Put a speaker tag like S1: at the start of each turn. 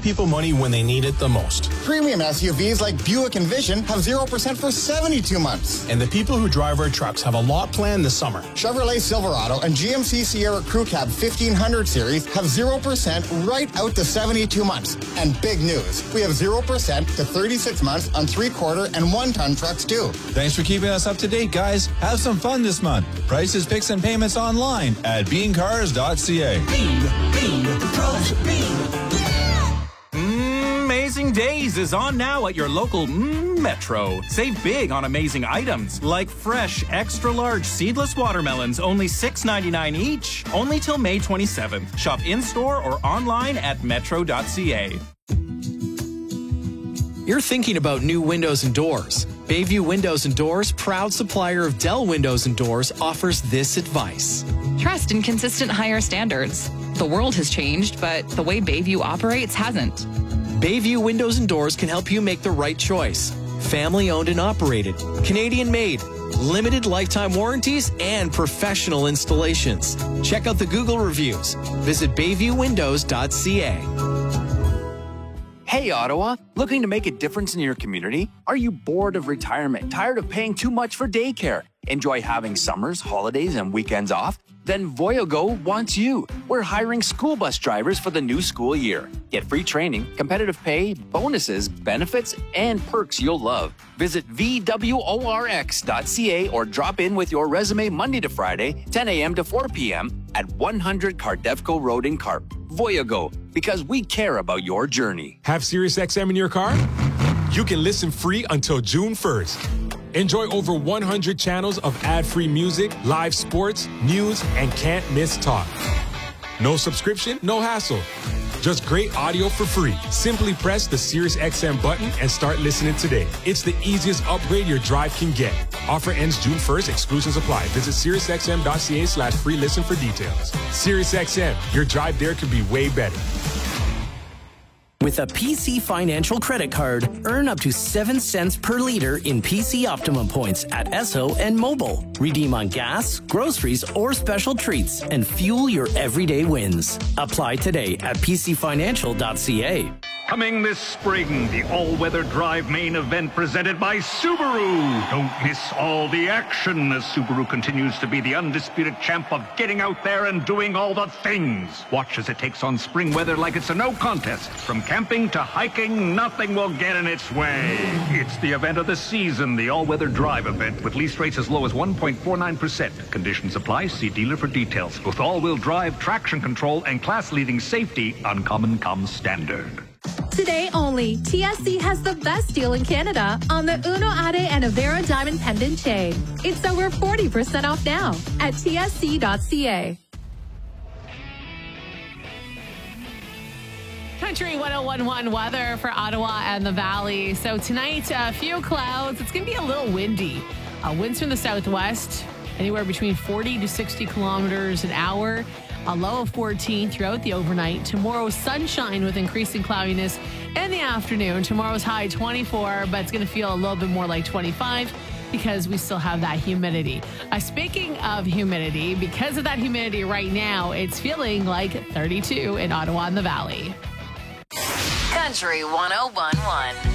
S1: people money when they need it the most.
S2: Premium SUVs like Buick Envision have 0% for 72 months.
S1: And the people who drive our trucks have a lot planned this summer.
S2: Chevrolet Silverado and GMC Sierra Crew Cab 1500 series have 0% right out to 72 months. And big news, we have 0% to 36 months on 3/4 and 1-ton trucks too.
S3: Thanks for keeping us up to date, guys. Have some fun this month. Prices, picks, and payments online at beancars.ca.
S4: Amazing Days is on now at your local Metro. Save big on amazing items like fresh, extra-large seedless watermelons, only $6.99 each. Only till May 27th. Shop in-store or online at metro.ca.
S5: You're thinking about new windows and doors. Bayview Windows and Doors, proud supplier of Dell Windows and Doors, offers this advice.
S6: Trust in consistent higher standards. The world has changed, but the way Bayview operates hasn't.
S5: Bayview Windows and Doors can help you make the right choice. Family owned and operated, Canadian made, limited lifetime warranties, and professional installations. Check out the Google reviews. Visit bayviewwindows.ca.
S7: Hey Ottawa, looking to make a difference in your community? Are you bored of retirement, tired of paying too much for daycare? Enjoy having summers, holidays, and weekends off? Then Voyago wants you. We're hiring school bus drivers for the new school year. Get free training, competitive pay, bonuses, benefits, and perks you'll love. Visit VWORX.ca or drop in with your resume Monday to Friday, 10 a.m. to 4 p.m. at 100 Cardevco Road in Carp. Voyago, because we care about your journey.
S8: Have SiriusXM in your car? You can listen free until June 1st. Enjoy over 100 channels of ad-free music, live sports, news, and can't-miss talk. No subscription, no hassle. Just great audio for free. Simply press the SiriusXM button and start listening today. It's the easiest upgrade your drive can get. Offer ends June 1st. Exclusions apply. Visit SiriusXM.ca/free listen for details. SiriusXM, your drive there could be way better.
S9: With a PC Financial credit card, earn up to 7 cents per liter in PC Optimum points at Esso and Mobile. Redeem on gas, groceries, or special treats and fuel your everyday wins. Apply today at pcfinancial.ca.
S10: Coming this spring, the all-weather drive main event presented by Subaru. Don't miss all the action as Subaru continues to be the undisputed champ of getting out there and doing all the things. Watch as it takes on spring weather like it's a no contest. From camping to hiking, nothing will get in its way. It's the event of the season, the all-weather drive event with lease rates as low as 1.49%. Conditions apply. See dealer for details. With all-wheel drive, traction control, and class-leading safety, Uncommon comes standard.
S11: Today only, TSC has the best deal in Canada on the Uno Ade and Avera Diamond Pendant Chain. It's over 40% off now at tsc.ca.
S12: Country 1011 weather for Ottawa and the Valley. So tonight, a few clouds. It's going to be a little windy. Winds from the southwest, anywhere between 40 to 60 kilometers an hour. A low of 14 throughout the overnight. Tomorrow, sunshine with increasing cloudiness in the afternoon. Tomorrow's high 24, but it's going to feel a little bit more like 25 because we still have that humidity. Speaking of humidity, because of that humidity right now, it's feeling like 32 in Ottawa and the Valley.
S13: Country 1011.